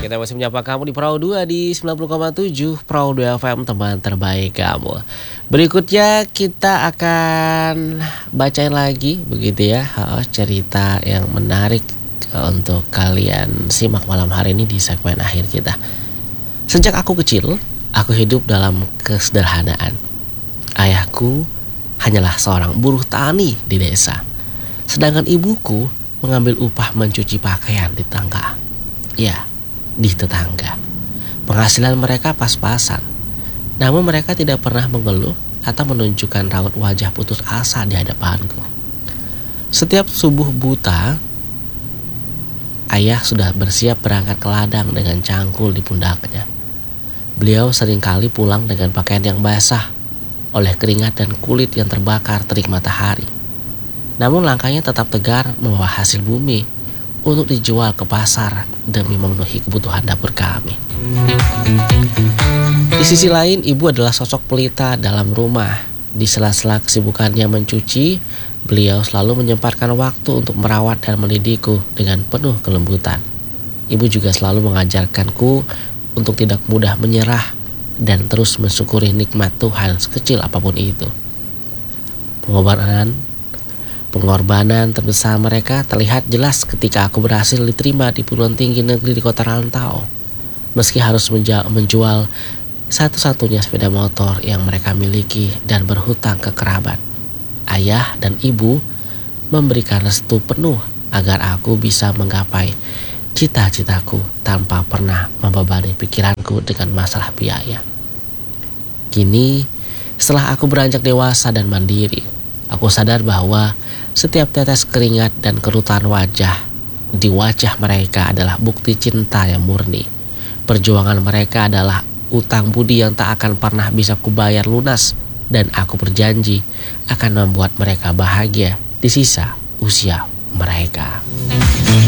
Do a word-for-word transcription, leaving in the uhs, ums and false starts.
Kita masih menyapa kamu di Perahu dua di sembilan puluh koma tujuh Perahu dua F M, teman terbaik kamu. Berikutnya kita akan bacain lagi begitu ya, cerita yang menarik untuk kalian simak malam hari ini di segmen akhir kita. Sejak aku kecil, aku hidup dalam kesederhanaan. Ayahku hanyalah seorang buruh tani di desa, sedangkan ibuku mengambil upah mencuci pakaian di tetangga. Ya, di tetangga. Penghasilan mereka pas-pasan. Namun mereka tidak pernah mengeluh atau menunjukkan raut wajah putus asa di hadapanku. Setiap subuh buta, ayah sudah bersiap berangkat ke ladang dengan cangkul di pundaknya. Beliau seringkali pulang dengan pakaian yang basah oleh keringat dan kulit yang terbakar terik matahari. Namun langkahnya tetap tegar membawa hasil bumi untuk dijual ke pasar demi memenuhi kebutuhan dapur kami. Di sisi lain, ibu adalah sosok pelita dalam rumah. Di sela-sela kesibukannya mencuci, beliau selalu menyempatkan waktu untuk merawat dan mendidikku dengan penuh kelembutan. Ibu juga selalu mengajarkanku untuk tidak mudah menyerah dan terus mensyukuri nikmat Tuhan sekecil apapun itu. Pengorbanan Pengorbanan terbesar mereka terlihat jelas ketika aku berhasil diterima di perguruan tinggi negeri di kota rantau. Meski harus menja- menjual satu-satunya sepeda motor yang mereka miliki dan berhutang ke kerabat, ayah dan ibu memberikan restu penuh agar aku bisa menggapai cita-citaku tanpa pernah membebani pikiranku dengan masalah biaya. Kini, setelah aku beranjak dewasa dan mandiri, aku sadar bahwa setiap tetes keringat dan kerutan wajah di wajah mereka adalah bukti cinta yang murni. Perjuangan mereka adalah utang budi yang tak akan pernah bisa kubayar lunas, dan aku berjanji akan membuat mereka bahagia di sisa usia mereka.